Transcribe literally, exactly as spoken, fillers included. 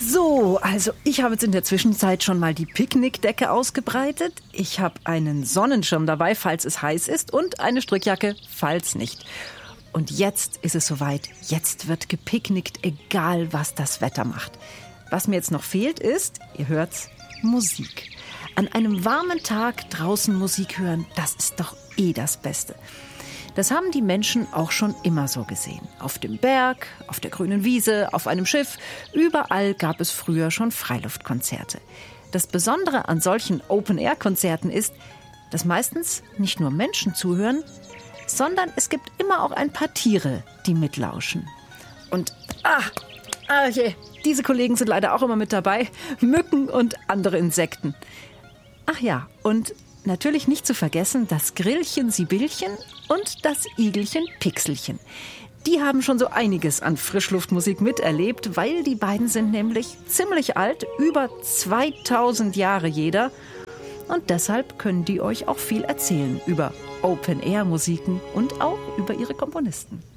So, also ich habe jetzt in der Zwischenzeit schon mal die Picknickdecke ausgebreitet. Ich habe einen Sonnenschirm dabei, falls es heiß ist, und eine Strickjacke, falls nicht. Und jetzt ist es soweit. Jetzt wird gepicknickt, egal was das Wetter macht. Was mir jetzt noch fehlt ist, ihr hört's, Musik. An einem warmen Tag draußen Musik hören, das ist doch eh das Beste. Das haben die Menschen auch schon immer so gesehen. Auf dem Berg, auf der grünen Wiese, auf einem Schiff, überall gab es früher schon Freiluftkonzerte. Das Besondere an solchen Open-Air-Konzerten ist, dass meistens nicht nur Menschen zuhören, sondern es gibt immer auch ein paar Tiere, die mitlauschen. Und, ah, ah je, diese Kollegen sind leider auch immer mit dabei, Mücken und andere Insekten. Ach ja, und natürlich nicht zu vergessen das Grillchen Sibylchen und das Igelchen Pixelchen. Die haben schon so einiges an Frischluftmusik miterlebt, weil die beiden sind nämlich ziemlich alt, über zweitausend Jahre jeder. Und deshalb können die euch auch viel erzählen über Open-Air-Musiken und auch über ihre Komponisten.